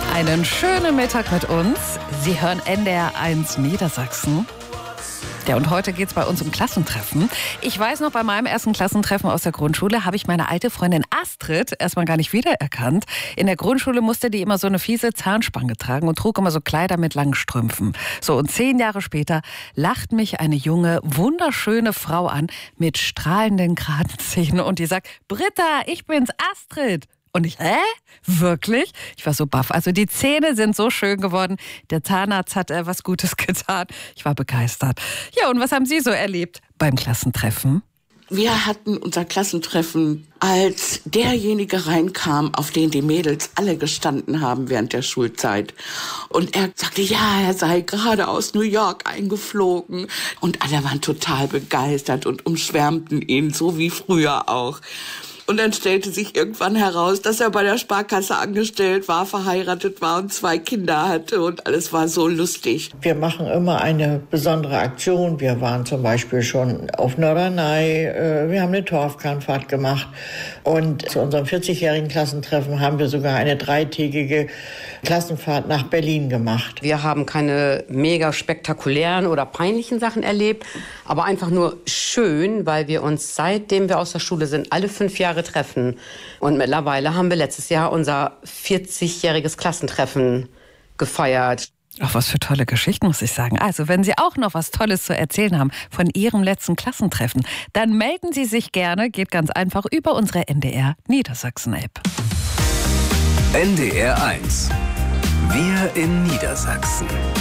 Einen schönen Mittag mit uns. Sie hören NDR 1 Niedersachsen. Ja, und heute geht's bei uns um Klassentreffen. Ich weiß noch, bei meinem ersten Klassentreffen aus der Grundschule habe ich meine alte Freundin Astrid erstmal gar nicht wiedererkannt. In der Grundschule musste die immer so eine fiese Zahnspange tragen und trug immer so Kleider mit langen Strümpfen. So, und 10 Jahre später lacht mich eine junge, wunderschöne Frau an mit strahlenden, geraden Zähnen und die sagt: Britta, ich bin's, Astrid. Und ich, wirklich? Ich war so baff. Also die Zähne sind so schön geworden. Der Zahnarzt hat was Gutes getan. Ich war begeistert. Ja, und was haben Sie so erlebt beim Klassentreffen? Wir hatten unser Klassentreffen, als derjenige reinkam, auf den die Mädels alle gestanden haben während der Schulzeit. Und er sagte, ja, er sei gerade aus New York eingeflogen. Und alle waren total begeistert und umschwärmten ihn, so wie früher auch. Und dann stellte sich irgendwann heraus, dass er bei der Sparkasse angestellt war, verheiratet war und 2 Kinder hatte. Und alles war so lustig. Wir machen immer eine besondere Aktion. Wir waren zum Beispiel schon auf Norderney. Wir haben eine Torfkranfahrt gemacht. Und zu unserem 40-jährigen Klassentreffen haben wir sogar eine 3-tägige Klassenfahrt nach Berlin gemacht. Wir haben keine mega spektakulären oder peinlichen Sachen erlebt, aber einfach nur schön, weil wir uns, seitdem wir aus der Schule sind, alle 5 Jahre treffen. Und mittlerweile haben wir letztes Jahr unser 40-jähriges Klassentreffen gefeiert. Ach, was für tolle Geschichten, muss ich sagen. Also, wenn Sie auch noch was Tolles zu erzählen haben von Ihrem letzten Klassentreffen, dann melden Sie sich gerne. Geht ganz einfach über unsere NDR Niedersachsen-App. NDR 1. Wir in Niedersachsen.